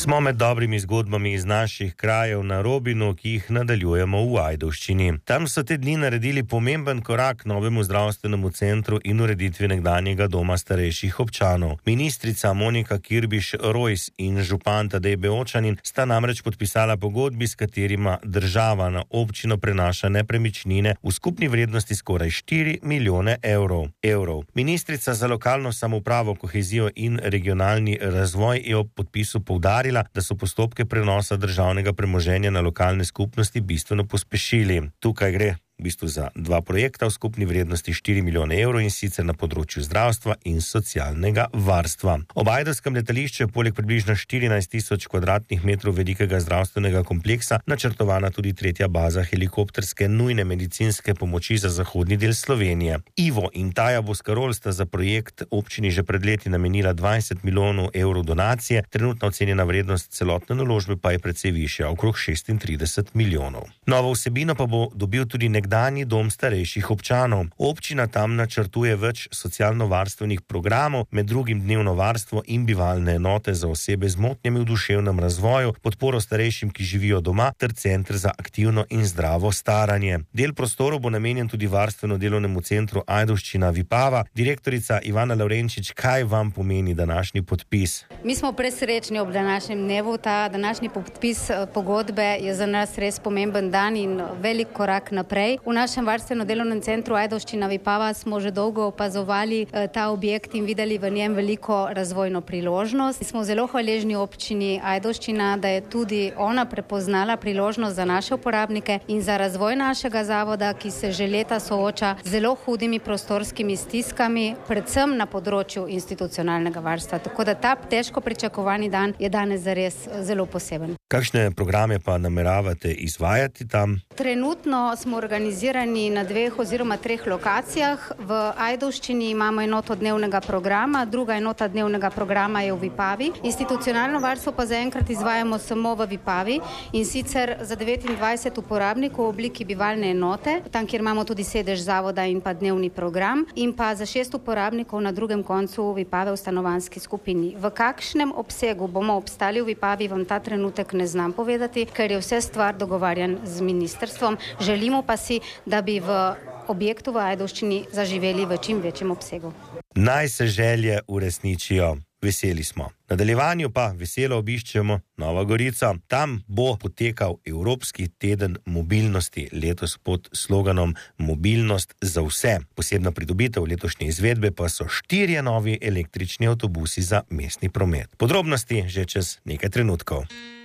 Smo med dobrimi zgodbami iz naših krajev na Robinu, ki jih nadaljujemo v Ajdovščini. Tam so te dni naredili pomemben korak novemu zdravstvenemu centru in ureditvi nekdanjega doma starejših občanov. Ministrica Monika Kirbiš-Rojs in župan Tadej Beočanin sta namreč podpisala pogodbi, s katerima država na občino prenaša nepremičnine v skupni vrednosti skoraj 4 milijone evrov. Ministrica za lokalno samoupravo, kohezijo in regionalni razvoj je ob podpisu poudarila, da so postopke prenosa državnega premoženja na lokalne skupnosti bistveno pospešili. Tukaj gre v bistvu za 2 projekta v skupni vrednosti 4 milijone evrov in sicer na področju zdravstva in socialnega varstva. Ob ajdovskem letališču je poleg približno 14.000 kvadratnih metrov velikega zdravstvenega kompleksa načrtovana tudi 3. baza helikopterske nujne medicinske pomoči za zahodni del Slovenije. Ivo in Taja Boskarol sta za projekt občini že pred leti namenila 20 milijonov evrov donacije, trenutna ocenjena vrednost celotne naložbe pa je precej višja, okrog 36 milijonov. Novo vsebino pa bo dobil tudi nekdanji dom starejših občanov. Občina tam načrtuje več socialno-varstvenih programov, med drugim dnevno varstvo in bivalne enote za osebe z motnjami v duševnem razvoju, podporo starejšim, ki živijo doma, ter center za aktivno in zdravo staranje. Del prostorov bo namenjen tudi varstveno-delovnemu centru Ajdovščina Vipava. Direktorica Ivana Lavrenčič, kaj vam pomeni današnji podpis? Mi smo presrečni ob današnjem dnevu. Ta današnji podpis pogodbe je za nas res pomemben dan in velik korak naprej. V našem varstveno-delovnem centru Ajdovščina Vipava smo že dolgo opazovali ta objekt in videli v njem veliko razvojno priložnost. Smo zelo hvaležni občini Ajdovščina, da je tudi ona prepoznala priložnost za naše uporabnike in za razvoj našega zavoda, ki se že leta sooča z zelo hudimi prostorskimi stiskami, predvsem na področju institucionalnega varstva. Tako da ta težko pričakovani dan je danes zares zelo poseben. Kakšne programe pa nameravate izvajati tam? Trenutno smo organizirani na 2 oziroma 3 lokacijah. V Ajdovščini imamo enoto dnevnega programa, druga enota dnevnega programa je v Vipavi. Institucionalno varstvo pa zaenkrat izvajamo samo v Vipavi in sicer za 29 uporabnikov v obliki bivalne enote, tam kjer imamo tudi sedež zavoda in pa dnevni program, in pa za 6 uporabnikov na drugem koncu Vipave v stanovanjski skupini. V kakšnem obsegu bomo obstali v Vipavi, vam ta trenutek ne znam povedati, ker je vse stvar dogovarjan z ministrstvom. Želimo pa si, da bi v objektu v Ajdovščini zaživeli v čim večjem obsegu. Naj se želje uresničijo. Veseli smo. V nadaljevanju pa veselo obiščemo Novo Gorico. Tam bo potekal Evropski teden mobilnosti, letos pod sloganom Mobilnost za vse. Posebna pridobitev letošnje izvedbe pa so 4 novi električni avtobusi za mestni promet. Podrobnosti že čez nekaj trenutkov.